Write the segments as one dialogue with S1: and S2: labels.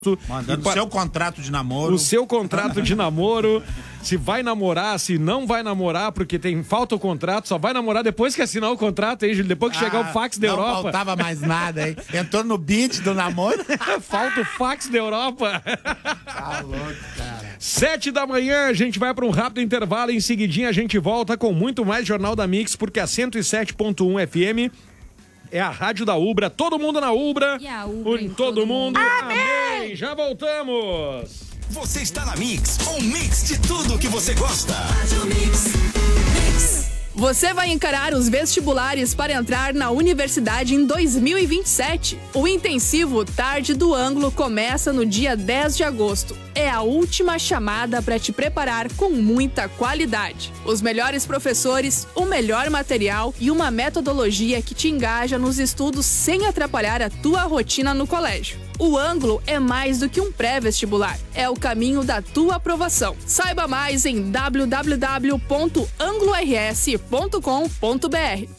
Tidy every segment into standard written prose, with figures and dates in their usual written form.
S1: Mandando o seu contrato de namoro.
S2: O seu contrato de namoro. Se vai namorar, se não vai namorar, porque falta o contrato, só vai namorar depois que assinar o contrato, hein, Júlio? Depois que chegar o fax da Europa.
S1: Não faltava mais nada, hein? Entrou no beat do namoro.
S2: Falta o fax da Europa.
S1: Tá louco, cara.
S2: 7h, a gente vai para um rápido intervalo. Em seguidinha a gente volta com muito mais Jornal da Mix, porque a 107.1 FM é a rádio da Ubra. Todo mundo na Ubra.
S3: E a Ubra em
S2: todo mundo.
S3: Amém!
S2: Já voltamos.
S4: Você está na Mix, um mix de tudo que você gosta.
S5: Você vai encarar os vestibulares para entrar na universidade em 2027. O intensivo Tarde do Ângulo começa no dia 10 de agosto. É a última chamada para te preparar com muita qualidade. Os melhores professores, o melhor material e uma metodologia que te engaja nos estudos sem atrapalhar a tua rotina no colégio. O Ângulo é mais do que um pré-vestibular. É o caminho da tua aprovação. Saiba mais em www.anglors.com.br.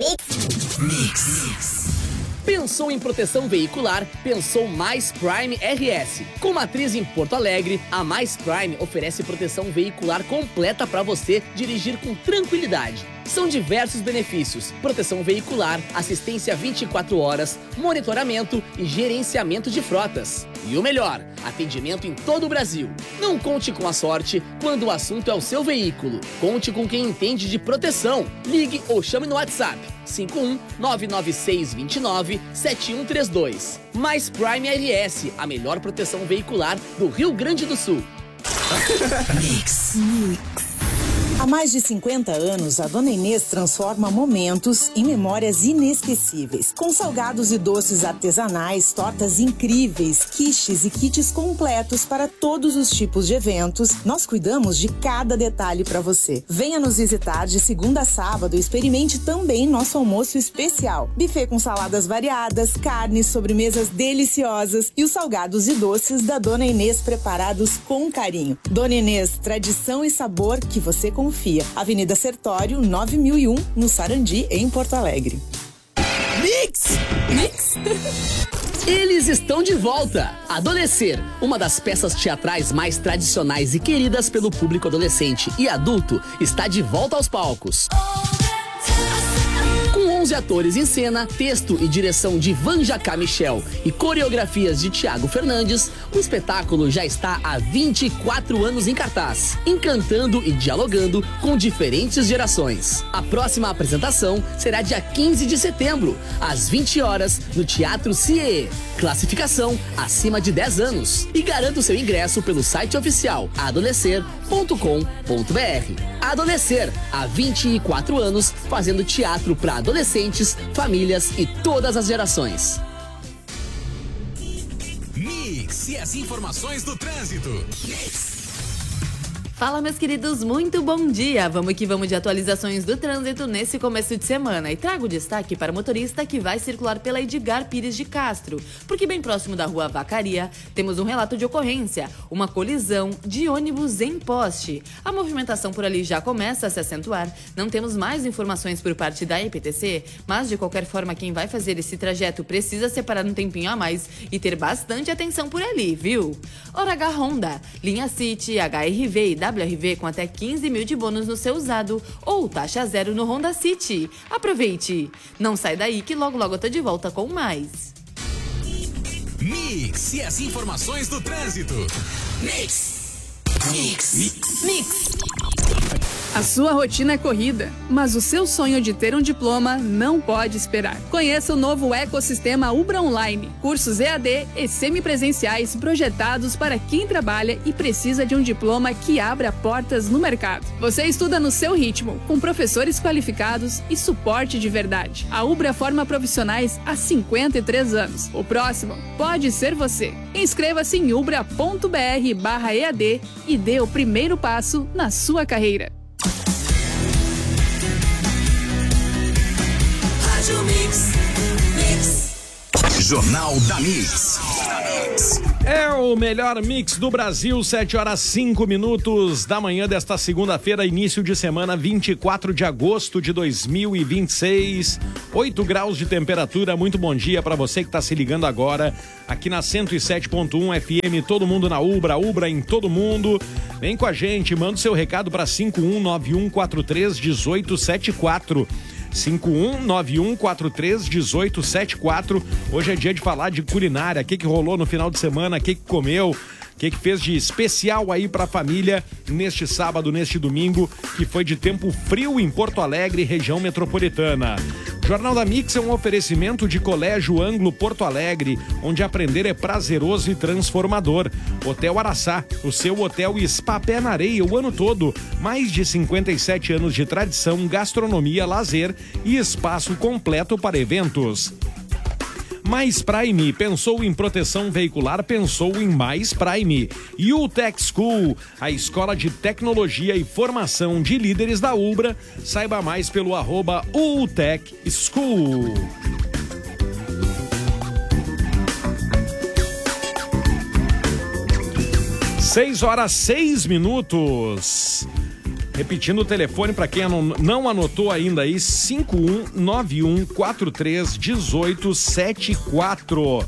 S4: Mix.
S6: Pensou em proteção veicular? Pensou Mais Prime RS. Com matriz em Porto Alegre, a Mais Prime oferece proteção veicular completa para você dirigir com tranquilidade. São diversos benefícios: proteção veicular, assistência 24 horas, monitoramento e gerenciamento de frotas. E o melhor, atendimento em todo o Brasil. Não conte com a sorte quando o assunto é o seu veículo. Conte com quem entende de proteção. Ligue ou chame no WhatsApp 51-99629-7132. Mais Prime RS, a melhor proteção veicular do Rio Grande do Sul.
S4: Mix.
S7: Há mais de 50 anos, a Dona Inês transforma momentos em memórias inesquecíveis. Com salgados e doces artesanais, tortas incríveis, quiches e kits completos para todos os tipos de eventos, nós cuidamos de cada detalhe para você. Venha nos visitar de segunda a sábado e experimente também nosso almoço especial. Buffet com saladas variadas, carnes, sobremesas deliciosas e os salgados e doces da Dona Inês preparados com carinho. Dona Inês, tradição e sabor que você confia. Avenida Sertório, 9001, no Sarandi, em Porto Alegre.
S6: Mix! Eles estão de volta! Adolescer, uma das peças teatrais mais tradicionais e queridas pelo público adolescente e adulto, está de volta aos palcos. Com 11 atores em cena, texto e direção de Vanjacá Michel e coreografias de Thiago Fernandes, o espetáculo já está há 24 anos em cartaz, encantando e dialogando com diferentes gerações. A próxima apresentação será dia 15 de setembro, às 20 horas, no Teatro CIE. Classificação acima de 10 anos. E garanta o seu ingresso pelo site oficial adolescer.com.br. Adolescer, há 24 anos, fazendo teatro para adolescentes, famílias e todas as gerações.
S4: Mix e as informações do trânsito.
S3: Fala, meus queridos, muito bom dia! Vamos que vamos de atualizações do trânsito nesse começo de semana. E trago destaque para o motorista que vai circular pela Edgar Pires de Castro, porque bem próximo da rua Vacaria temos um relato de ocorrência, uma colisão de ônibus em poste. A movimentação por ali já começa a se acentuar, não temos mais informações por parte da EPTC, mas de qualquer forma quem vai fazer esse trajeto precisa separar um tempinho a mais e ter bastante atenção por ali, viu? Hora H Honda, linha City, HRV e WRV com até 15 mil de bônus no seu usado ou taxa zero no Honda City. Aproveite! Não sai daí que logo logo eu tô de volta com mais.
S4: Mix e as informações do trânsito. Mix.
S5: A sua rotina é corrida, mas o seu sonho de ter um diploma não pode esperar. Conheça o novo ecossistema Ubra Online, cursos EAD e semipresenciais projetados para quem trabalha e precisa de um diploma que abra portas no mercado. Você estuda no seu ritmo, com professores qualificados e suporte de verdade. A Ubra forma profissionais há 53 anos. O próximo pode ser você. Inscreva-se em ubra.br/EAD e dê o primeiro passo na sua carreira.
S4: Jornal da Mix. Mix.
S2: É o melhor mix do Brasil, 7h05 da manhã desta segunda-feira, início de semana, 24 de agosto de 2026, 8 graus de temperatura. Muito bom dia para você que está se ligando agora aqui na 107.1 FM, todo mundo na Ubra, Ubra em todo mundo. Vem com a gente, manda o seu recado para 5191431874. 5191431874. Hoje é dia de falar de culinária, o que rolou no final de semana, o que comeu, o que fez de especial aí pra família neste sábado, neste domingo, que foi de tempo frio em Porto Alegre, região metropolitana. Jornal da Mix é um oferecimento de Colégio Anglo Porto Alegre, onde aprender é prazeroso e transformador. Hotel Araçá, o seu hotel e spa pé na areia o ano todo. Mais de 57 anos de tradição, gastronomia, lazer e espaço completo para eventos. Mais Prime, pensou em proteção veicular, pensou em Mais Prime. UTech School, a escola de tecnologia e formação de líderes da Ubra. Saiba mais pelo @UTech School. Seis horas 6 minutos. Repetindo o telefone para quem não anotou ainda aí, 5191431874.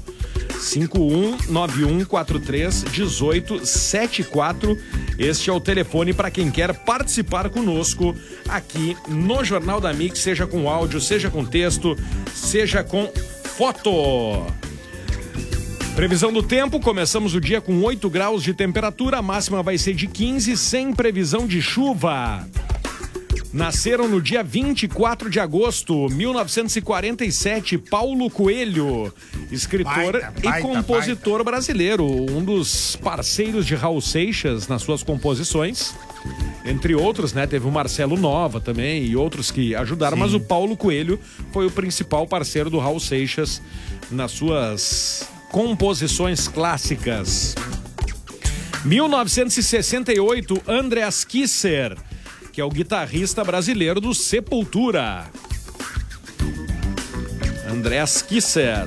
S2: 5191431874. Este é o telefone para quem quer participar conosco aqui no Jornal da Mix, seja com áudio, seja com texto, seja com foto. Previsão do tempo, começamos o dia com 8 graus de temperatura, a máxima vai ser de 15, sem previsão de chuva. Nasceram no dia 24 de agosto, 1947, Paulo Coelho, escritor e compositor brasileiro, um dos parceiros de Raul Seixas nas suas composições. Entre outros, né? Teve o Marcelo Nova também e outros que ajudaram, mas o Paulo Coelho foi o principal parceiro do Raul Seixas nas suas composições clássicas. 1968, Andreas Kisser, que é o guitarrista brasileiro do Sepultura. Andreas Kisser.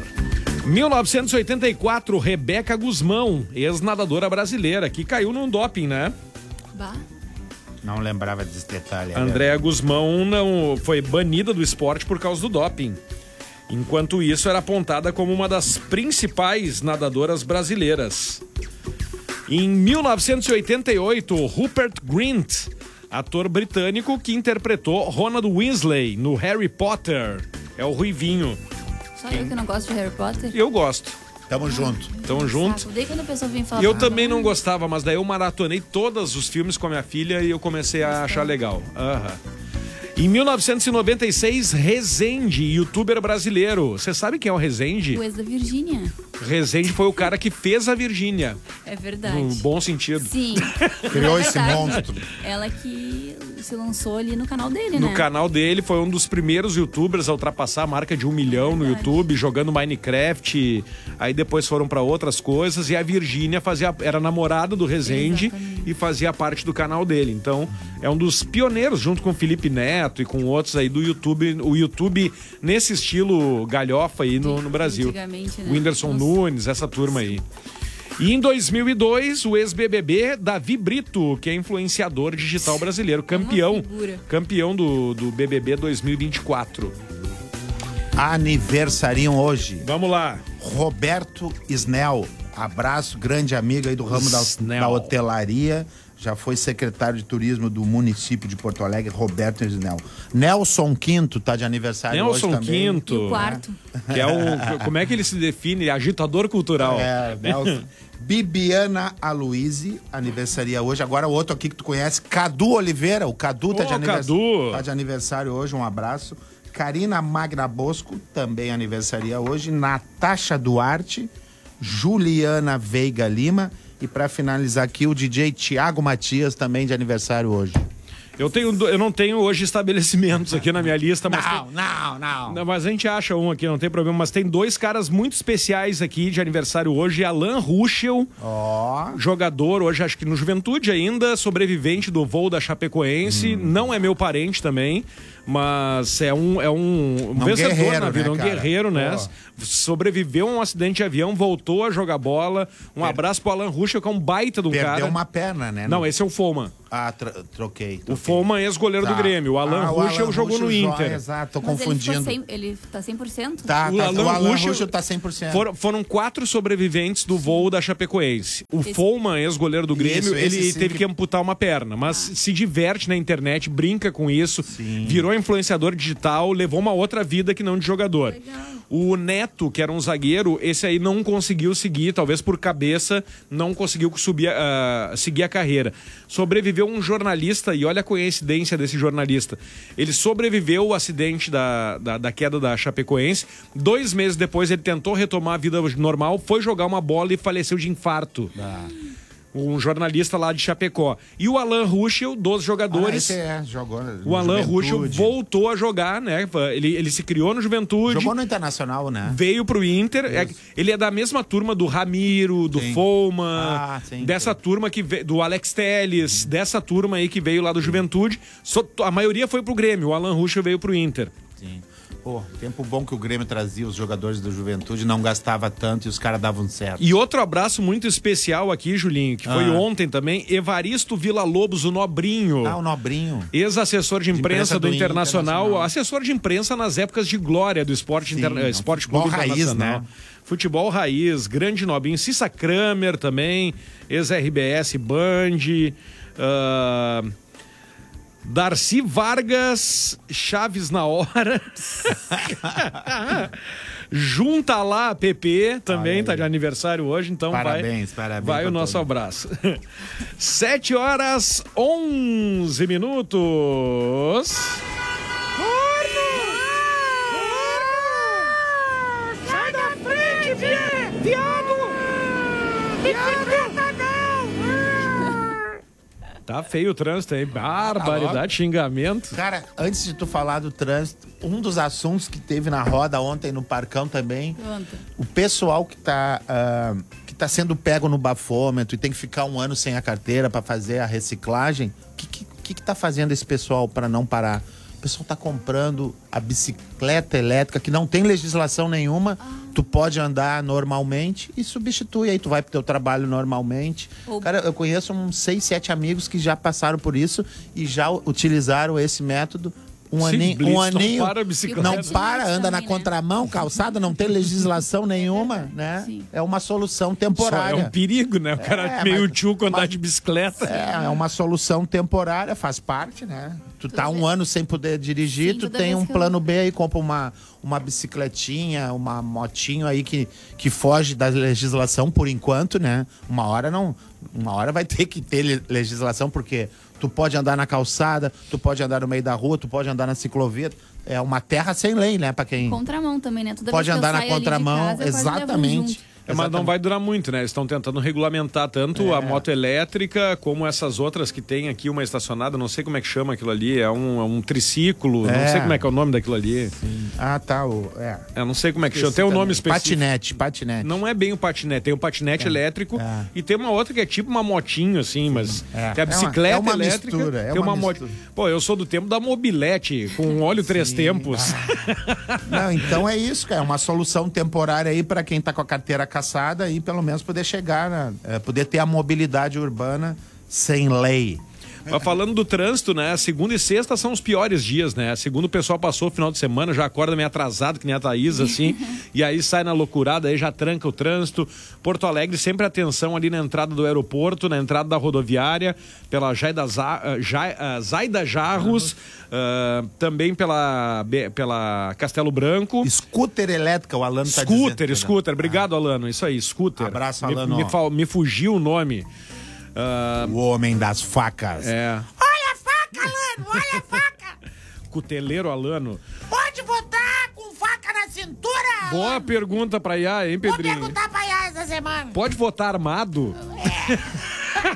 S2: 1984, Rebeca Guzmão, ex-nadadora brasileira, que caiu num doping, né?
S3: Bah.
S1: Não lembrava desse detalhe.
S2: Andréa Guzmão não foi banida do esporte por causa do doping. Enquanto isso, era apontada como uma das principais nadadoras brasileiras. Em 1988, Rupert Grint, ator britânico que interpretou Ronald Weasley no Harry Potter. É o Ruivinho.
S8: Só eu que não gosto de Harry Potter?
S2: Eu gosto.
S1: Tamo junto.
S2: Tamo junto.
S8: Daí quando a pessoa vem falar...
S2: E eu também não gostava, mas daí eu maratonei todos os filmes com a minha filha e eu comecei a achar legal. Em 1996, Rezende, youtuber brasileiro. Você sabe quem é o Rezende?
S8: O ex da Virgínia.
S2: Rezende foi o cara que fez a Virgínia.
S8: É verdade.
S2: No bom sentido.
S8: Sim.
S1: Criou esse monstro.
S8: Ela que se lançou ali no canal dele, né?
S2: No canal dele, foi um dos primeiros youtubers a ultrapassar a marca de 1 milhão no YouTube, jogando Minecraft. Aí depois foram pra outras coisas. E a Virgínia era namorada do Rezende. Exatamente. E fazia parte do canal dele. Então, é um dos pioneiros, junto com o Felipe Neto e com outros aí do YouTube. O YouTube nesse estilo galhofa aí no Brasil.
S8: Antigamente, né?
S2: O Whindersson Nunes, essa turma aí. E em 2002, o ex-BBB Davi Brito, que é influenciador digital brasileiro, campeão do BBB 2024.
S1: Aniversariam hoje.
S2: Vamos lá.
S1: Roberto Snell, abraço, grande amigo aí do ramo da hotelaria. Já foi secretário de turismo do município de Porto Alegre, Roberto Snell. Nelson Quinto tá de aniversário hoje também.
S2: Nelson Quinto.
S8: E o quarto.
S2: Que é como é que ele se define? Agitador cultural.
S1: Nelson. Bibiana Aloise, aniversaria hoje. Agora o outro aqui que tu conhece, Cadu Oliveira. O Cadu tá de aniversário. Tá de aniversário hoje, um abraço. Karina Magna Bosco, também aniversaria hoje. Natasha Duarte, Juliana Veiga Lima. E para finalizar aqui, o DJ Thiago Matias, também de aniversário hoje.
S2: Eu não tenho hoje estabelecimentos aqui na minha lista, mas
S1: não.
S2: Mas a gente acha um aqui, não tem problema. Mas tem dois caras muito especiais aqui de aniversário hoje. Alan Ruschel, jogador hoje, acho que no Juventude ainda, sobrevivente do voo da Chapecoense. Não é meu parente também, Mas é um vencedor
S1: guerreiro,
S2: na vida,
S1: né,
S2: um
S1: cara?
S2: guerreiro, né?
S1: Pô.
S2: Sobreviveu a um acidente de avião, voltou a jogar bola. Um abraço pro Alan Ruschel, que é um baita do cara.
S1: Perdeu uma perna, né?
S2: Não, esse é o Foman.
S1: Ah, troquei.
S2: O Foman, ex-goleiro do Grêmio. O Alan Ruschel jogou no Inter.
S1: Exato, tô
S8: Mas
S1: confundindo.
S8: ele tá 100%?
S1: O Alan Ruschel tá 100%.
S2: Foram 4 sobreviventes do voo da Chapecoense. O Foman, ex-goleiro do Grêmio, ele teve que amputar uma perna, mas se diverte na internet, brinca com isso, virou influenciador digital, levou uma outra vida que não de jogador.
S8: Legal.
S2: O Neto, que era um zagueiro, esse aí não conseguiu seguir, talvez por cabeça, não conseguiu seguir a carreira. Sobreviveu um jornalista, e olha a coincidência desse jornalista. Ele sobreviveu ao acidente da queda da Chapecoense. 2 meses depois ele tentou retomar a vida normal, foi jogar uma bola e faleceu de infarto. Um jornalista lá de Chapecó. E o Alan Ruschel, dos jogadores.
S1: Jogou
S2: o Alan Ruschel voltou a jogar, né? Ele se criou no Juventude.
S1: Jogou no Internacional, né?
S2: Veio pro Inter. Ele é da mesma turma do Ramiro, do Foman, dessa turma que veio, do Alex Telles, dessa turma aí que veio lá do Juventude. A maioria foi pro Grêmio, o Alan Ruschel veio pro Inter.
S1: Sim. Pô, tempo bom que o Grêmio trazia os jogadores do Juventude, não gastava tanto e os caras davam certo.
S2: E outro abraço muito especial aqui, Julinho, que foi ontem também, Evaristo Villa-Lobos, o Nobrinho.
S1: O Nobrinho.
S2: Ex-assessor de imprensa do Internacional, assessor de imprensa nas épocas de glória do Esporte Clube Internacional. Né? Futebol raiz, grande Nobrinho. Cissa Kramer também, ex-RBS Band. Darcy Vargas, Chaves na hora. Junta lá a PP, também tá de aniversário hoje, então parabéns vai o nosso abraço. 7h11.
S9: Sai da frente, viado!
S2: Tá feio o trânsito aí, barbaridade, xingamento.
S1: Cara, antes de tu falar do trânsito, um dos assuntos que teve na roda ontem no Parcão também, o pessoal que tá sendo pego no bafômetro e tem que ficar 1 ano sem a carteira para fazer a reciclagem, o que tá fazendo esse pessoal para não parar? O pessoal tá comprando a bicicleta elétrica, que não tem legislação nenhuma, tu pode andar normalmente e substitui, aí tu vai pro teu trabalho normalmente. Cara, eu conheço uns 6, 7 amigos que já passaram por isso e já utilizaram esse método. Um aninho.
S2: Não para a bicicleta.
S1: Não para, anda na contramão, calçada, não tem legislação nenhuma, né? Sim. É uma solução temporária.
S2: Só é um perigo, né? O cara meio tchuco andar de bicicleta.
S1: É uma solução temporária, faz parte, né? Tu tá 1 ano sem poder dirigir, tu tem um plano B aí, compra uma bicicletinha, uma motinho aí que foge da legislação por enquanto, né? Uma hora vai ter que ter legislação, porque tu pode andar na calçada, tu pode andar no meio da rua, tu pode andar na ciclovia. É uma terra sem lei, né? Pra quem...
S8: Contramão também, né? Toda
S1: pode
S8: vez
S1: andar na contramão, exatamente.
S2: Mas não vai durar muito, né? Eles estão tentando regulamentar tanto a moto elétrica como essas outras que tem aqui, uma estacionada, não sei como é que chama aquilo ali, é um triciclo, não sei como é que é o nome daquilo ali.
S1: Sim. Ah, tá.
S2: Eu não sei como é que chama, tem um nome específico.
S1: Patinete.
S2: Não é bem o patinete, tem o patinete elétrico e tem uma outra que é tipo uma motinho, assim, mas tem a bicicleta elétrica. Tem uma moto. Pô, eu sou do tempo da mobilete, com óleo 3 tempos.
S1: Não, então é isso, cara. É uma solução temporária aí pra quem tá com a carteira caçada e pelo menos poder chegar, poder ter a mobilidade urbana sem lei.
S2: Mas falando do trânsito, né? Segunda e sexta são os piores dias, né? Segunda o pessoal passou o final de semana, já acorda meio atrasado, que nem a Thaís, assim, e aí sai na loucurada, aí já tranca o trânsito. Porto Alegre, sempre atenção ali na entrada do aeroporto, na entrada da rodoviária, pela Zaida Jarros, também pela Castelo Branco.
S1: Scooter elétrica, o Alano tá dizendo.
S2: Scooter, obrigado, Alano, isso aí, scooter.
S1: Abraço, Alano.
S2: Me fugiu o nome.
S1: O homem das facas.
S9: Olha a faca, Alano, olha a faca.
S2: Cuteleiro Alano.
S9: Pode votar com faca na cintura, Alano?
S2: Boa pergunta pra Iá, hein, Pedrinho?
S9: Vou perguntar pra Iá essa semana.
S2: Pode votar armado?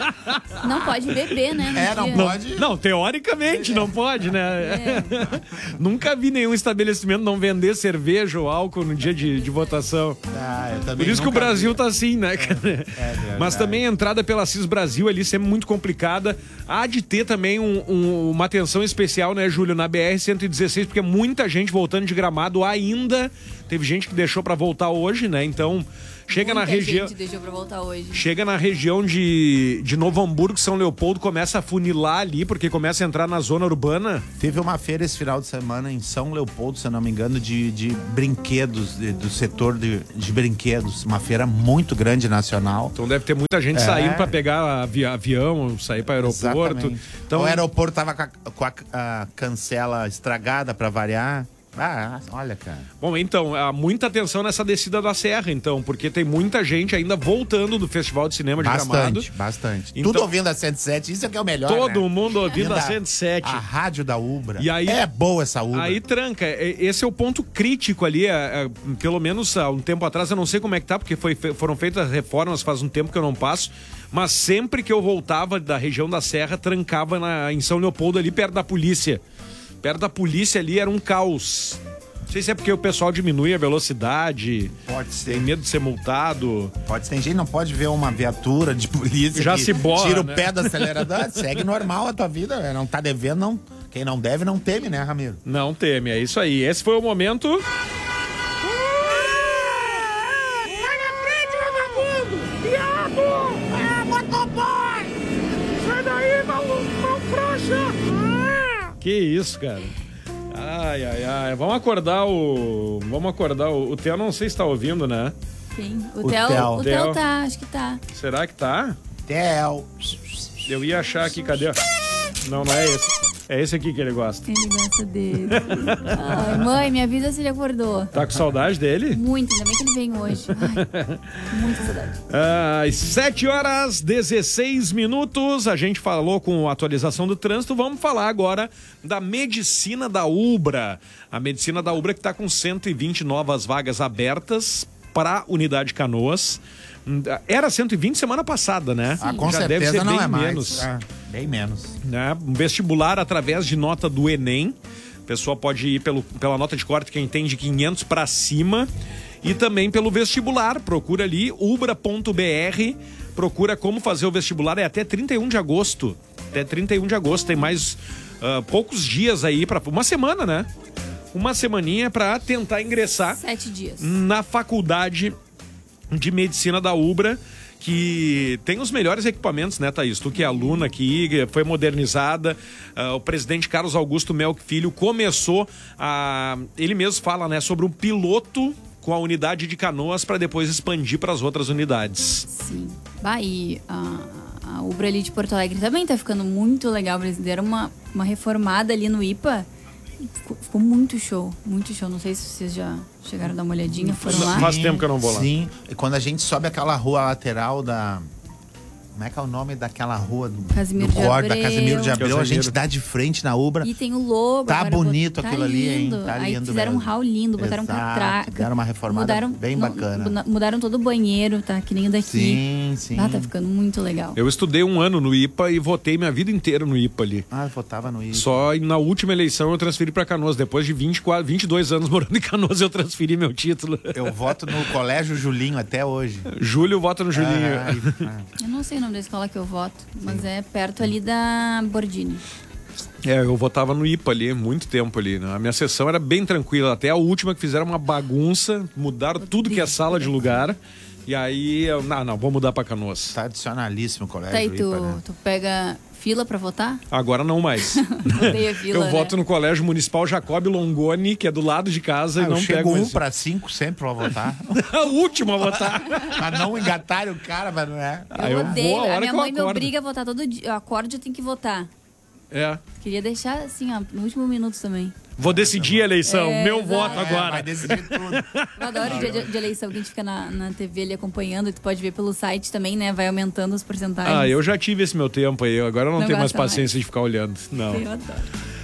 S8: Não pode beber, né?
S1: Não pode.
S2: Não, teoricamente não pode, né? Nunca vi nenhum estabelecimento não vender cerveja ou álcool no dia de votação.
S1: Eu também.
S2: Por isso que o Brasil tá assim, né? Mas
S1: verdade.
S2: também a entrada pela CIS Brasil ali sempre muito complicada. Há de ter também uma atenção especial, né, Júlio, na BR-116, porque muita gente voltando de Gramado ainda. Teve gente que deixou pra voltar hoje, né? Então, chega na região.
S8: Gente deixou pra voltar hoje.
S2: Chega na região de Novo Hamburgo, São Leopoldo, começa a funilar ali, porque começa a entrar na zona urbana.
S1: Teve uma feira esse final de semana em São Leopoldo, se eu não me engano, de brinquedos, do setor de brinquedos. Uma feira muito grande nacional.
S2: Então deve ter muita gente saindo pra pegar avião, sair para aeroporto.
S1: Exatamente.
S2: Então,
S1: o aeroporto tava com a cancela estragada pra variar. Olha, cara.
S2: Bom, então, há muita atenção nessa descida da serra, então, porque tem muita gente ainda voltando do Festival de Cinema de Gramado.
S1: Bastante.
S2: Então,
S1: tudo ouvindo a 107, isso é que é o melhor,
S2: todo mundo ouvindo a 107.
S1: A rádio da Ubra.
S2: E aí,
S1: é boa essa Ubra.
S2: Aí tranca. Esse é o ponto crítico ali. Pelo menos há um tempo atrás, eu não sei como é que tá, porque foram feitas reformas faz um tempo que eu não passo, mas sempre que eu voltava da região da serra, trancava em São Leopoldo, ali perto da polícia. Perto da polícia ali era um caos. Não sei se é porque o pessoal diminui a velocidade.
S1: Pode ser.
S2: Tem medo de ser multado.
S1: Pode ser. Tem gente que não pode ver uma viatura de polícia
S2: Já
S1: que
S2: se bola,
S1: tira
S2: né?
S1: o pé do acelerador. Segue normal a tua vida. Né? Não tá devendo, não. Quem não deve, não teme, né, Ramiro?
S2: Não teme, é isso aí. Esse foi o momento.
S9: Sai na frente, vagabundo! Viado! Motoboy! Sai daí, mão frouxa!
S2: Que isso, cara. Ai. Vamos acordar o Theo, não sei se tá ouvindo, né?
S8: Sim. O
S1: Theo.
S8: Theo tá, acho que tá.
S2: Será que tá?
S1: Theo.
S2: Eu ia achar aqui, cadê? Não é esse. É esse aqui que ele gosta.
S8: Ele gosta dele. Ai, mãe, me avisa se ele acordou.
S2: Tá com saudade dele?
S8: Muito, ainda bem que ele vem hoje. Ai, muita saudade.
S2: Às 7h16, a gente falou com a atualização do trânsito, vamos falar agora da Medicina da Ubra. A Medicina da Ubra que está com 120 novas vagas abertas para Unidade Canoas. Era 120 semana passada, né?
S1: Com
S2: já
S1: certeza
S2: deve ser
S1: não
S2: bem
S1: é mais.
S2: menos.
S1: Bem menos.
S2: Né? Um vestibular através de nota do Enem. A pessoa pode ir pela nota de corte, quem tem de 500 para cima. E também pelo vestibular. Procura ali, ubra.br. Procura como fazer o vestibular. É até 31 de agosto. Até 31 de agosto. Tem mais poucos dias aí, para uma semana, né? Uma semaninha para tentar ingressar
S8: 7 dias
S2: na faculdade de Medicina da Ubra, que tem os melhores equipamentos, né, Thaís? Tu que é aluna aqui, foi modernizada. O presidente Carlos Augusto Melk Filho começou ele mesmo fala, né, sobre um piloto com a unidade de Canoas para depois expandir para as outras unidades.
S8: Sim. E a Ubra ali de Porto Alegre também tá ficando muito legal. Eles deram uma reformada ali no IPA. Ficou muito show, muito show. Não sei se vocês já chegaram a dar uma olhadinha, foram lá.
S2: Faz tempo que eu não vou lá.
S1: Sim, e quando a gente sobe aquela rua lateral da... Como é que é o nome daquela rua do
S8: Casimiro de
S1: Gordo, da
S8: Abreu.
S1: Casimiro de Abreu? A gente dá de frente na Ubra.
S8: E tem o logo.
S1: Tá
S8: agora
S1: bonito
S8: tá
S1: aquilo ali, hein?
S8: lindo.
S1: Tá
S8: Aí
S1: lindo
S8: fizeram
S1: mesmo.
S8: um hall lindo, botaram
S1: Exato,
S8: catraca.
S1: deram uma reformada bem bacana.
S8: Mudaram todo o banheiro, tá? Que nem o daqui.
S1: Sim.
S8: Tá ficando muito legal.
S2: Eu estudei um ano no IPA e votei minha vida inteira no IPA ali.
S1: Eu votava no IPA.
S2: Só na última eleição eu transferi para Canoas. Depois de 22 anos morando em Canoas, eu transferi meu título.
S1: Eu voto no Colégio Julinho até hoje.
S2: Júlio vota no Julinho.
S8: Eu não sei o nome da escola que eu voto, mas é perto ali da Bordini.
S2: Eu votava no IPA ali, muito tempo ali. Né? A minha sessão era bem tranquila. Até a última que fizeram uma bagunça, mudaram tudo que é sala de lugar. E aí, não, vou mudar pra Canoas.
S1: Tradicionalíssimo o colégio.
S8: Tá, e
S1: IPA, né?
S8: tu pega fila pra votar?
S2: Agora não mais.
S8: Odeia fila,
S2: eu voto no Colégio Municipal Jacob Longoni, que é do lado de casa, e não pego
S1: chego
S2: mais.
S1: 1 para 5 sempre pra votar.
S2: A última a votar.
S1: Mas não engatarem o cara, mas não é.
S8: Eu odeio.
S2: vou a hora
S8: a minha
S2: que eu
S8: mãe me
S2: acordo.
S8: obriga a votar todo dia. Eu acordo e eu tenho que votar. Queria deixar assim, ó, no último minuto também.
S2: Vou decidir a eleição, meu voto agora.
S1: Vai decidir tudo.
S8: Eu adoro o dia de eleição, que a gente fica na TV ali acompanhdo. E tu pode ver pelo site também, né? Vai aumentando as porcentagens.
S2: Eu já tive esse meu tempo aí, agora eu não tenho mais paciência de ficar olhando. Não.
S8: Eu adoro.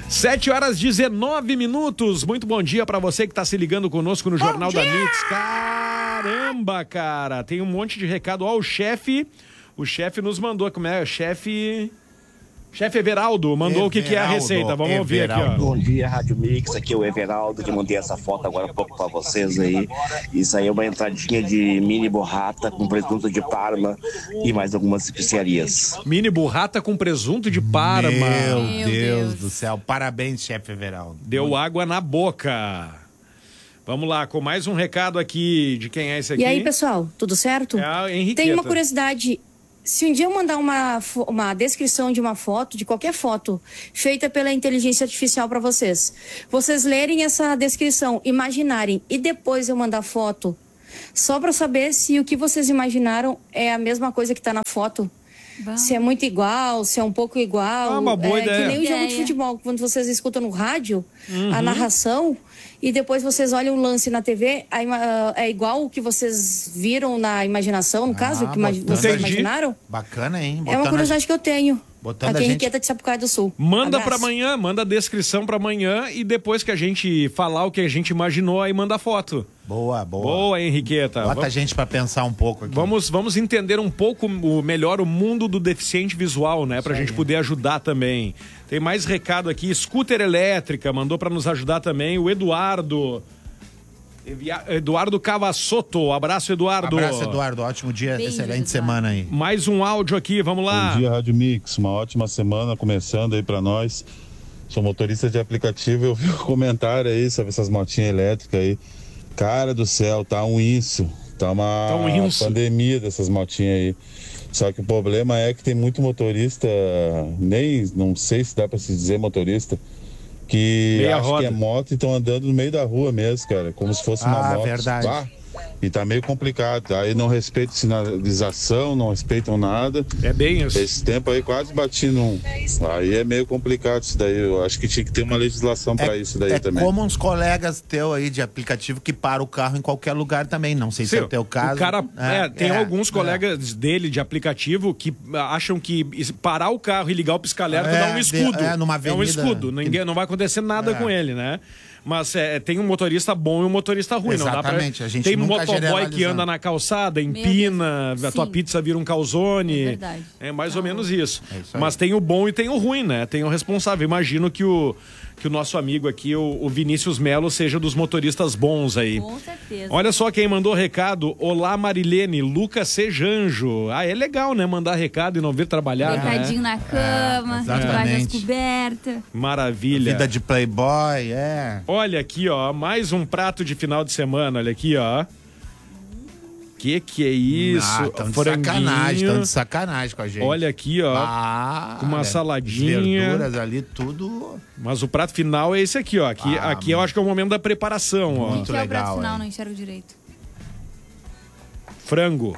S2: 7h19. Muito bom dia pra você que tá se ligando conosco no Jornal da Mix. Caramba, cara. Tem um monte de recado. Ó, o chefe O chefe nos mandou, como é? Chefe Everaldo mandou o que é a receita. Vamos ouvir aqui, ó.
S10: Bom dia, Rádio Mix. Aqui é o Everaldo, que mandei essa foto agora há pouco pra vocês aí. Isso aí é uma entradinha de mini burrata com presunto de Parma e mais algumas especiarias.
S2: Mini burrata com presunto de Parma.
S1: Meu Deus do céu. Parabéns, chefe Everaldo.
S2: Deu água na boca. Vamos lá, com mais um recado aqui de quem é esse aqui.
S11: E aí, pessoal, tudo certo?
S2: É a Henriqueta.
S11: Tem uma curiosidade. Se um dia eu mandar uma descrição de uma foto, de qualquer foto, feita pela inteligência artificial para vocês lerem essa descrição, imaginarem, e depois eu mandar foto, só para saber se o que vocês imaginaram é a mesma coisa que tá na foto. Se é muito igual, se é um pouco igual.
S2: Uma boa ideia.
S11: Que nem o jogo de futebol, quando vocês escutam no rádio a narração e depois vocês olham o lance na TV, é igual o que vocês viram na imaginação, no caso, que vocês imaginaram?
S1: Bacana, hein?
S11: É uma curiosidade que eu tenho.
S1: Botando
S11: aqui em Henriqueta de Sapucaí do Sul.
S2: Manda pra amanhã, manda a descrição pra amanhã e depois que a gente falar o que a gente imaginou, aí manda a foto.
S1: Boa.
S2: Boa, Henriqueta.
S1: Bota a gente pra pensar um pouco aqui.
S2: Vamos entender um pouco melhor o mundo do deficiente visual, né? Pra gente poder ajudar também. Tem mais recado aqui. Scooter elétrica mandou pra nos ajudar também. O Eduardo Cavassotto. Abraço, Eduardo.
S1: Abraço, Eduardo. Ótimo dia, excelente semana aí.
S2: Mais um áudio aqui, vamos lá.
S12: Bom dia, Rádio Mix. Uma ótima semana começando aí pra nós. Sou motorista de aplicativo, eu vi um comentário aí sobre essas motinhas elétricas aí. Cara do céu, tá isso. Tá uma pandemia dessas motinhas aí. Só que o problema é que tem muito motorista, não sei se dá pra se dizer motorista, que acha que é moto e estão andando no meio da rua mesmo, cara, como se fosse uma moto.
S1: Verdade.
S12: E tá meio complicado. Aí não respeitam sinalização, não respeitam nada.
S2: É bem isso.
S12: Esse tempo aí quase bati num. Aí é meio complicado isso daí. Eu acho que tinha que ter uma legislação pra isso daí também.
S1: É como uns colegas teus aí de aplicativo que param o carro em qualquer lugar também. Não sei se é o teu caso.
S2: O cara, tem alguns colegas dele de aplicativo que acham que parar o carro e ligar o pisca-alerta dá um escudo.
S1: Numa avenida.
S2: É um escudo. Não vai acontecer nada com ele, né? Mas tem um motorista bom e um motorista ruim.
S1: Exatamente.
S2: Não dá pra...
S1: A gente
S2: tem um
S1: nunca
S2: motoboy que anda na calçada, empina, a tua pizza vira um calzone. É
S8: verdade.
S2: É mais ou menos isso. Mas tem o bom e tem o ruim, né? Tem o responsável. Imagino que o nosso amigo aqui, o Vinícius Melo, seja dos motoristas bons aí.
S8: Com certeza.
S2: Olha só quem mandou recado. Olá, Marilene, Lucas Sejanjo. É legal, né? Mandar recado e não vir trabalhar.
S8: Deitadinho na cama, debaixo das cobertas.
S2: Maravilha.
S1: Vida de playboy,
S2: Olha aqui, ó, mais um prato de final de semana, olha aqui, ó. Que é isso?
S1: Tão de sacanagem com a gente.
S2: Olha aqui, ó, com uma saladinha.
S1: Verduras ali, tudo.
S2: Mas o prato final é esse aqui, ó. Aqui eu acho que é o momento da preparação, ó.
S8: Muito legal. É o prato final, não enxergo direito.
S2: Flango.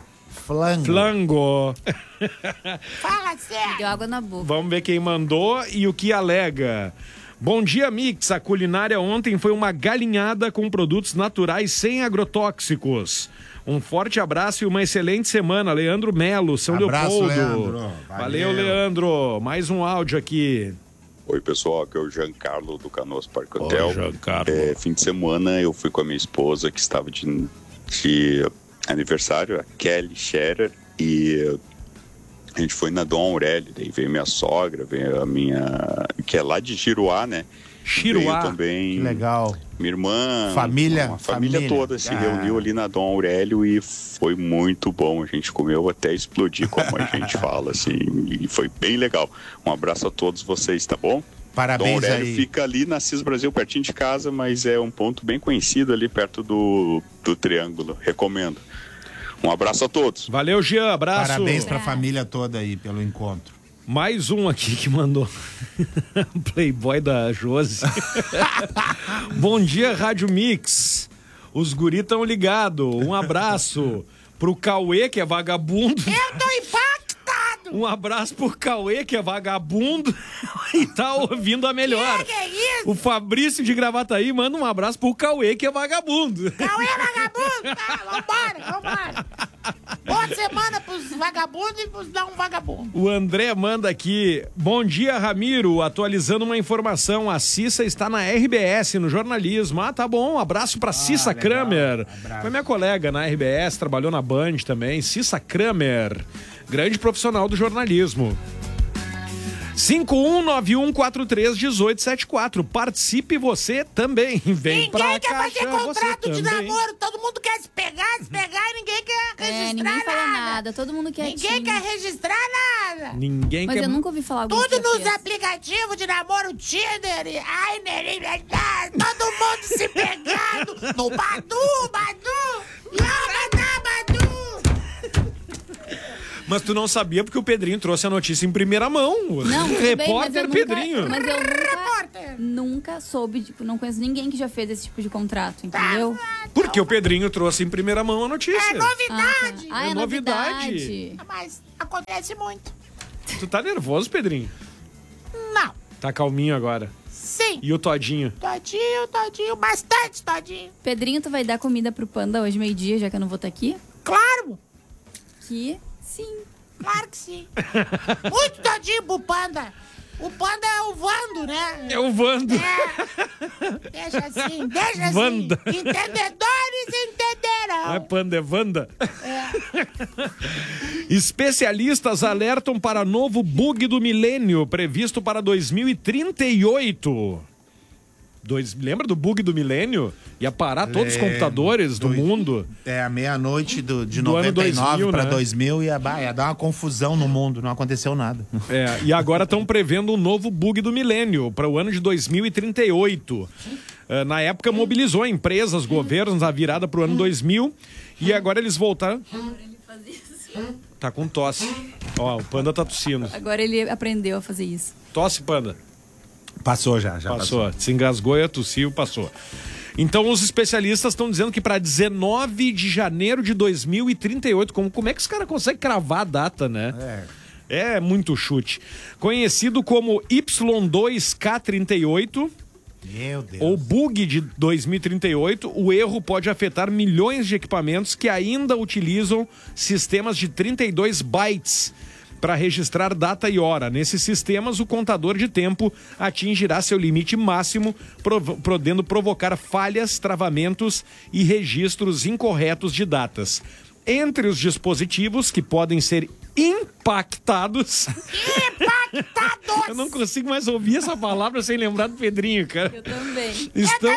S9: Fala sério.
S8: Deu água na boca.
S2: Vamos ver quem mandou e o que alega. Bom dia, Mix. A culinária ontem foi uma galinhada com produtos naturais sem agrotóxicos. Um forte abraço e uma excelente semana. Leandro Melo, São Leopoldo.
S1: Leandro.
S2: Valeu, Leandro. Mais um áudio aqui.
S13: Oi, pessoal. Aqui é o Giancarlo do Canoas Parque Hotel.
S2: Giancarlo.
S13: Fim de semana eu fui com a minha esposa que estava de aniversário, a Kelly Scherer, e a gente foi na Dom Aurélio. Daí veio minha sogra, veio a minha... que é lá de Giruá, né?
S2: Giruá.
S13: Veio também...
S1: Que legal.
S13: Minha irmã...
S1: Família.
S13: A família toda se reuniu ali na Dom Aurélio e foi muito bom. A gente comeu até explodir, como a gente fala, assim. E foi bem legal. Um abraço a todos vocês, tá bom?
S1: Parabéns.
S13: Dom Aurélio
S1: aí.
S13: Fica ali na CIS Brasil, pertinho de casa, mas é um ponto bem conhecido ali perto do Triângulo. Recomendo. Um abraço a todos.
S2: Valeu, Jean. Abraço.
S1: Parabéns pra família toda aí pelo encontro.
S2: Mais um aqui que mandou. Playboy da Josi. Bom dia, Rádio Mix. Os guri tão ligados. Um abraço pro Cauê, que é vagabundo.
S9: Eu tô impactado.
S2: Um abraço pro Cauê, que é vagabundo e tá ouvindo a melhor.
S9: Que é isso?
S2: O Fabrício de Gravataí manda um abraço pro Cauê, que é vagabundo.
S9: Cauê é vagabundo? Tá, vambora. Boa semana pros vagabundos e pros não vagabundos.
S2: O André manda aqui. Bom dia, Ramiro. Atualizando uma informação. A Cissa está na RBS, no jornalismo. Tá bom. Um abraço pra Cissa Kramer. Foi minha colega na RBS, trabalhou na Band também. Cissa Kramer. grande profissional do jornalismo. 5191431874. Participe você também. Vem pra
S9: Ninguém quer
S2: caixa,
S9: fazer contrato de
S2: também.
S9: namoro. Todo mundo quer se pegar e ninguém quer registrar
S8: ninguém fala
S9: nada.
S8: nada. Todo mundo quer
S9: Ninguém quer registrar nada.
S2: Ninguém
S8: Mas
S2: quer...
S8: eu nunca ouvi falar alguém
S9: Tudo
S8: que já
S9: nos
S8: fez.
S9: aplicativos de namoro, Tinder, todo mundo se pegando no Badu, Badu.
S2: Mas tu não sabia porque o Pedrinho trouxe a notícia em primeira mão.
S8: Não, tudo bem,
S2: Repórter Pedrinho.
S8: Mas eu nunca soube, tipo, não conheço ninguém que já fez esse tipo de contrato, entendeu?
S2: Porque o Pedrinho trouxe em primeira mão a notícia.
S9: É novidade.
S8: Ah, é novidade.
S9: Mas acontece muito.
S2: Tu tá nervoso, Pedrinho?
S9: Não.
S2: Tá calminho agora.
S9: Sim.
S2: E o Todinho?
S9: Todinho, bastante Todinho.
S8: Pedrinho, tu vai dar comida pro Panda hoje meio-dia, já que eu não vou estar aqui?
S9: Claro.
S8: Que sim.
S9: Claro que sim. Muito Todinho pro Panda. O Panda é o Vando, né?
S2: É o Vando.
S9: Deixa assim.
S2: Wanda.
S9: Entendedores entenderão.
S2: Não é Panda, é Wanda. Especialistas alertam para novo bug do milênio previsto para 2038. Lembra do bug do milênio? Ia parar todos os computadores do mundo.
S1: É, a meia-noite de
S2: Do ano
S1: 99 para
S2: né?
S1: 2000 ia dar uma confusão no mundo, não aconteceu nada.
S2: É, e agora estão prevendo um novo bug do milênio para o ano de 2038. Na época mobilizou empresas, governos, a virada para o ano 2000 e agora eles voltaram... Tá com tosse. Ó, o Panda tá tossindo.
S8: Agora ele aprendeu a fazer isso.
S2: Tosse, Panda.
S1: Passou já
S2: passou. Se engasgou e tossiu, passou. Então os especialistas estão dizendo que para 19 de janeiro de 2038, como é que os caras conseguem cravar a data, né? É muito chute. Conhecido como Y2K38,
S1: meu Deus.
S2: ou bug de 2038, o erro pode afetar milhões de equipamentos que ainda utilizam sistemas de 32 bytes para registrar data e hora. Nesses sistemas, o contador de tempo atingirá seu limite máximo, podendo provocar falhas, travamentos e registros incorretos de datas. Entre os dispositivos que podem ser impactados... Eu não consigo mais ouvir essa palavra sem lembrar do Pedrinho, cara.
S8: Eu também.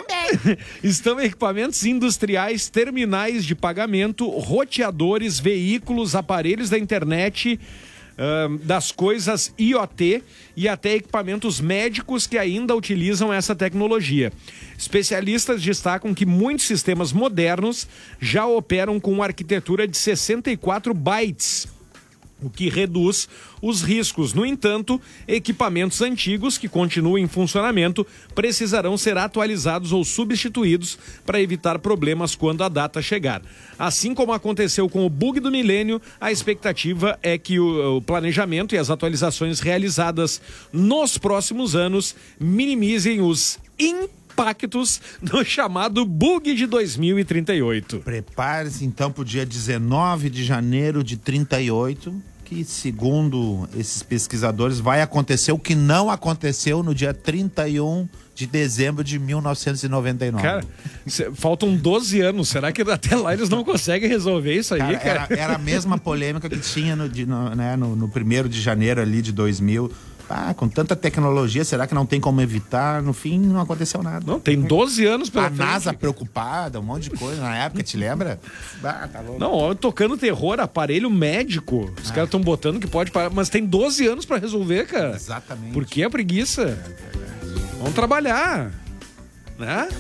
S2: Estão equipamentos industriais, terminais de pagamento, roteadores, veículos, aparelhos da internet... das coisas IoT e até equipamentos médicos que ainda utilizam essa tecnologia. Especialistas destacam que muitos sistemas modernos já operam com arquitetura de 64 bytes, o que reduz os riscos. No entanto, equipamentos antigos que continuam em funcionamento precisarão ser atualizados ou substituídos para evitar problemas quando a data chegar. Assim como aconteceu com o bug do milênio, a expectativa é que o planejamento e as atualizações realizadas nos próximos anos minimizem os impactos no chamado bug de 2038.
S1: Prepare-se então para o dia 19 de janeiro de 38, que segundo esses pesquisadores vai acontecer o que não aconteceu no dia 31 de dezembro de 1999.
S2: Cara, faltam 12 anos, será que até lá eles não conseguem resolver isso aí, cara?
S1: Era a mesma polêmica que tinha no 1º de janeiro ali de 2000. Com tanta tecnologia, será que não tem como evitar? No fim, não aconteceu nada.
S2: Não, tem 12 anos pela frente.
S1: A NASA preocupada, um monte de coisa na época, te lembra? Tá louco.
S2: Não, tocando terror, aparelho médico. Os caras estão botando que pode parar, mas tem 12 anos pra resolver, cara.
S1: Exatamente.
S2: Por que a preguiça? Vamos trabalhar. Né?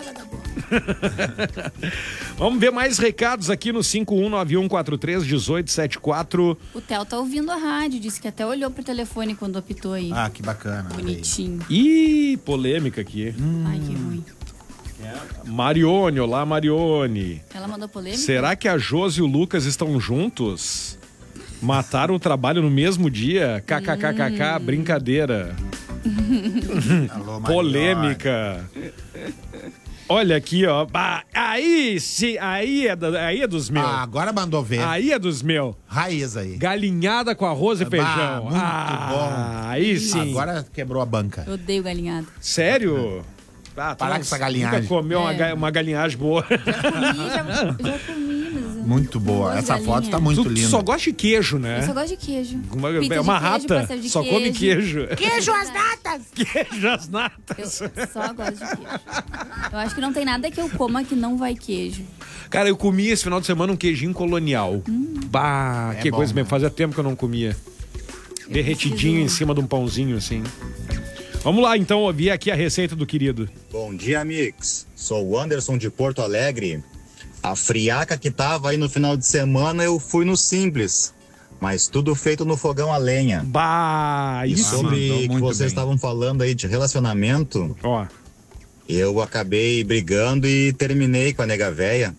S2: Vamos ver mais recados aqui no 5191431874.
S8: O Theo tá ouvindo a rádio, disse que até olhou pro telefone quando apitou aí.
S1: Que bacana.
S8: Bonitinho.
S2: Ih, polêmica aqui.
S8: Ai, que ruim.
S2: Marione, olá Marione.
S8: Ela mandou polêmica?
S2: Será que a Josi e o Lucas estão juntos? Mataram o trabalho no mesmo dia? KKKKK, brincadeira.
S1: Alô,
S2: polêmica. Olha aqui, ó. Aí sim, aí é dos meus.
S1: Agora mandou ver.
S2: Aí é dos meus.
S1: Raiz aí.
S2: Galinhada com arroz e feijão.
S1: Muito bom.
S2: Aí sim.
S1: Agora quebrou a banca.
S8: Eu odeio galinhada.
S2: Sério?
S1: Parar com essa galinhagem.
S2: Nunca comeu uma galinhagem boa.
S8: Já comi, mas
S1: Muito boa. Essa foto tá muito linda.
S2: Tu só gosta de queijo, né?
S8: Eu só gosto de queijo.
S2: É uma rata. Só come queijo.
S9: Queijo às natas.
S2: Queijo às natas.
S8: Eu só gosto de queijo. Eu acho que não tem nada que eu coma que não vai queijo.
S2: Cara, eu comi esse final de semana um queijinho colonial. Bah, que coisa mesmo. Fazia tempo que eu não comia. Derretidinho em cima de um pãozinho, assim. Vamos lá, então, ouvir aqui a receita do querido.
S14: Bom dia, Mix. Sou o Anderson de Porto Alegre. A friaca que tava aí no final de semana, eu fui no Simples. Mas tudo feito no fogão a lenha.
S2: Bah,
S14: e
S2: isso
S14: sobre o que vocês estavam falando aí de relacionamento, eu acabei brigando e terminei com a nega véia.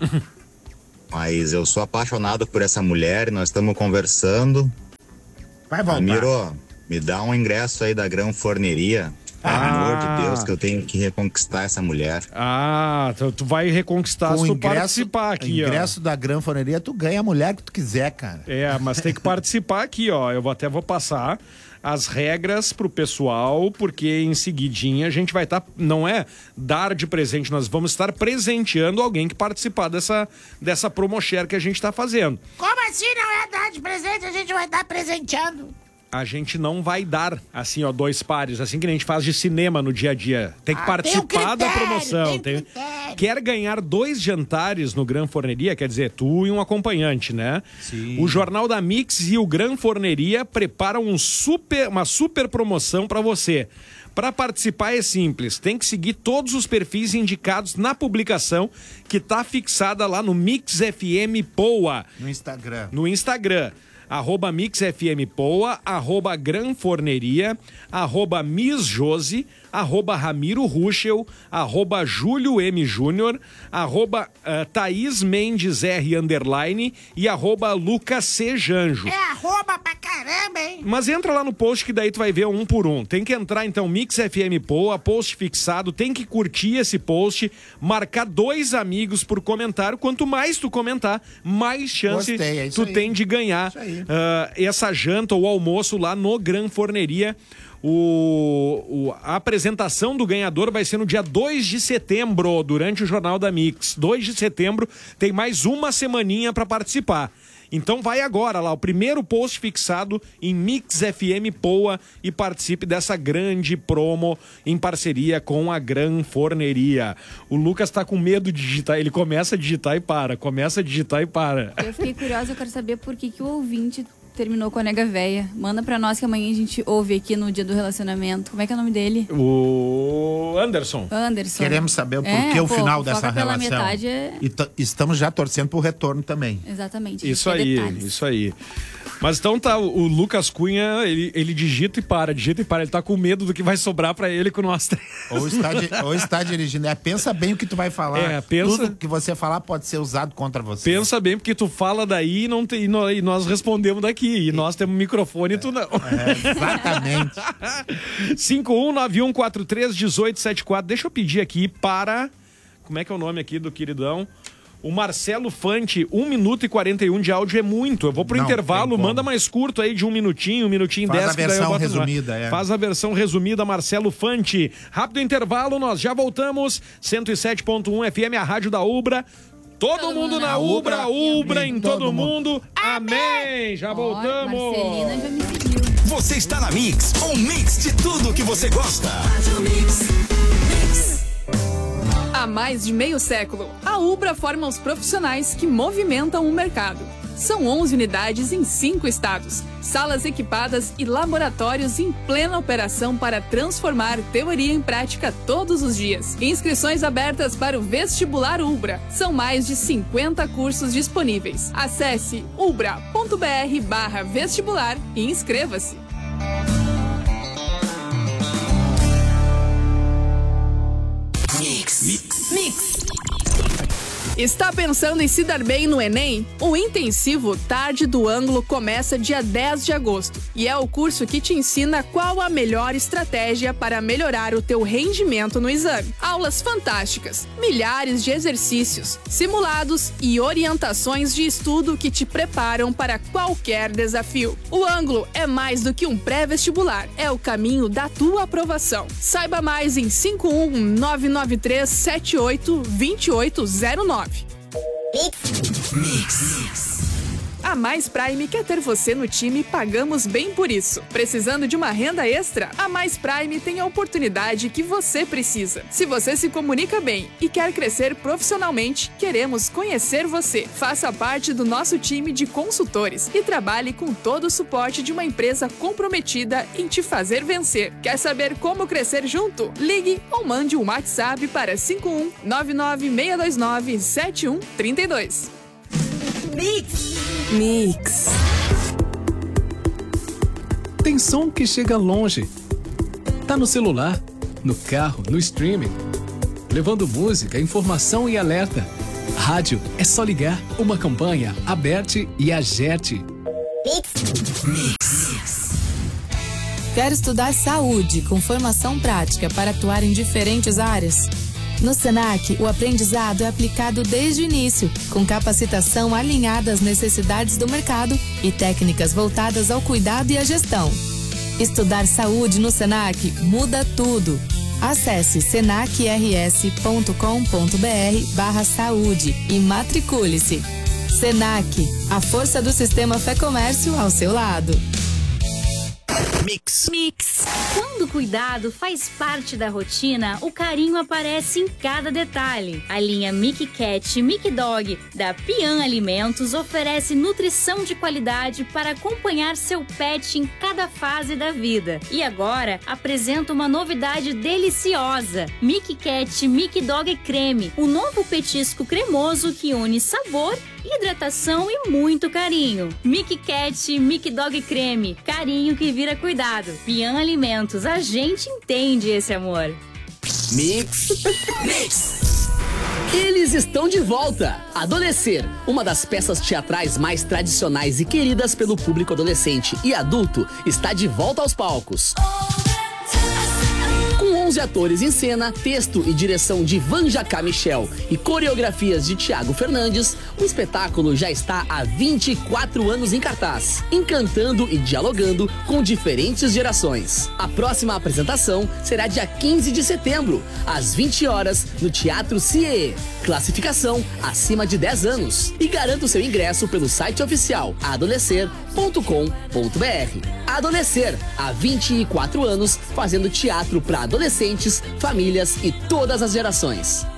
S14: Mas eu sou apaixonado por essa mulher e nós estamos conversando.
S1: Vai voltar.
S14: Ramiro, me dá um ingresso aí da Gran Forneria. Pelo amor de Deus, que eu tenho que reconquistar essa mulher.
S2: Tu vai reconquistar se tu participar aqui, ó.
S1: O ingresso da Gran Forneria, tu ganha a mulher que tu quiser, cara.
S2: Mas tem que participar aqui, ó. Eu vou passar as regras pro pessoal, porque em seguidinha a gente vai estar, não é dar de presente, nós vamos estar presenteando alguém que participar dessa promoshare que a gente tá fazendo.
S9: Como assim não é dar de presente? A gente vai estar presenteando.
S2: A gente não vai dar, assim, ó, 2 pares, assim que a gente faz de cinema no dia a dia. Tem que participar da promoção. Quer ganhar 2 jantares no Gran Forneria, quer dizer, tu e um acompanhante, né? Sim. O Jornal da Mix e o Gran Forneria preparam uma super promoção para você. Para participar é simples, tem que seguir todos os perfis indicados na publicação que tá fixada lá no Mix FM Poa. No Instagram. @MixFMPoa, @Granforneria, @MissJose, @Ramiro Ruschel, @Júlio M. Júnior, @Thaís Mendes R_ e @Lucas C. Janjo.
S9: É arroba pra caramba, hein?
S2: Mas entra lá no post que daí tu vai ver um por um. Tem que entrar então, Mix FM Poa, post fixado, tem que curtir esse post, marcar 2 amigos por comentário. Quanto mais tu comentar, mais chance tu tem de ganhar essa janta ou almoço lá no Gran Forneria. A apresentação do ganhador vai ser no dia 2 de setembro, durante o Jornal da Mix. 2 de setembro, tem mais uma semaninha para participar. Então vai agora lá, o primeiro post fixado em Mix FM Poa e participe dessa grande promo em parceria com a Gran Forneria. O Lucas tá com medo de digitar, ele começa a digitar e para,
S8: Eu fiquei curiosa, eu quero saber por que o ouvinte terminou com a nega véia. Manda pra nós que amanhã a gente ouve aqui no dia do relacionamento. Como é que é o nome dele?
S2: O Anderson.
S1: Queremos saber o porquê o final dessa relação.
S8: Metade
S1: E estamos já torcendo pro retorno também.
S8: Exatamente.
S2: Isso aí. Mas então tá, o Lucas Cunha, ele digita e para. Ele tá com medo do que vai sobrar pra ele com nós três.
S1: Ou está dirigindo. Pensa bem o que tu vai falar. Tudo que você falar pode ser usado contra você.
S2: Pensa bem, porque tu fala daí e nós respondemos daqui. E nós temos microfone e tu não.
S1: Exatamente.
S2: 5191431874. Deixa eu pedir aqui para... Como é que é o nome aqui do queridão? O Marcelo Fante, 1 minuto e 41 de áudio é muito. Eu vou pro intervalo, manda mais curto aí de 1 minutinho 10.
S1: Faz a versão resumida,
S2: Faz a versão resumida, Marcelo Fante. Rápido intervalo, nós já voltamos. 107.1 FM, a rádio da Ubra. Todo mundo na Ubra em todo mundo. Amém! Já voltamos.
S8: Marcelina já me pediu.
S4: Você está na Mix, um mix de tudo que você gosta.
S5: Há mais de meio século, a Ubra forma os profissionais que movimentam o mercado. São 11 unidades em 5 estados, salas equipadas e laboratórios em plena operação para transformar teoria em prática todos os dias. Inscrições abertas para o Vestibular Ubra. São mais de 50 cursos disponíveis. Acesse ubra.br/vestibular e inscreva-se. Mix. Está pensando em se dar bem no Enem? O intensivo Tarde do Ângulo começa dia 10 de agosto e é o curso que te ensina qual a melhor estratégia para melhorar o teu rendimento no exame. Aulas fantásticas, milhares de exercícios, simulados e orientações de estudo que te preparam para qualquer desafio. O Ângulo é mais do que um pré-vestibular, é o caminho da tua aprovação. Saiba mais em 51993782809. Mix. A Mais Prime quer ter você no time e pagamos bem por isso. Precisando de uma renda extra? A Mais Prime tem a oportunidade que você precisa. Se você se comunica bem e quer crescer profissionalmente, queremos conhecer você. Faça parte do nosso time de consultores e trabalhe com todo o suporte de uma empresa comprometida em te fazer vencer. Quer saber como crescer junto? Ligue ou mande um WhatsApp para 51-99629-7132.
S15: Mix. Tem som que chega longe. Tá no celular, no carro, no streaming. Levando música, informação e alerta. Rádio é só ligar. Uma campanha, Aberte e Agerte.
S16: Mix. Quer estudar saúde com formação prática para atuar em diferentes áreas? No Senac, o aprendizado é aplicado desde o início, com capacitação alinhada às necessidades do mercado e técnicas voltadas ao cuidado e à gestão. Estudar saúde no Senac muda tudo. Acesse senacrs.com.br/saúde e matricule-se. Senac, a força do sistema Fé Comércio ao seu lado.
S17: Mix. Quando o cuidado faz parte da rotina, o carinho aparece em cada detalhe. A linha Mickey Cat e Mickey Dog da Pian Alimentos oferece nutrição de qualidade para acompanhar seu pet em cada fase da vida. E agora apresenta uma novidade deliciosa: Mickey Cat Mickey Dog Creme, um novo petisco cremoso que une sabor, hidratação e muito carinho. Mickey Cat Mickey Dog Creme, carinho que vira cuidado. Pian Alimentos, a gente entende esse amor.
S6: Mix. Eles estão de volta! Adolescer, uma das peças teatrais mais tradicionais e queridas pelo público adolescente e adulto, está de volta aos palcos. Com 11 atores em cena, texto e direção de Vanjacá Michel e coreografias de Thiago Fernandes, o espetáculo já está há 24 anos em cartaz, encantando e dialogando com diferentes gerações. A próxima apresentação será dia 15 de setembro, às 20 horas, no Teatro CIE. Classificação acima de 10 anos. E garanta o seu ingresso pelo site oficial adolescer.com.br. Adolescer, há 24 anos, fazendo teatro para adolescentes, famílias e todas as gerações.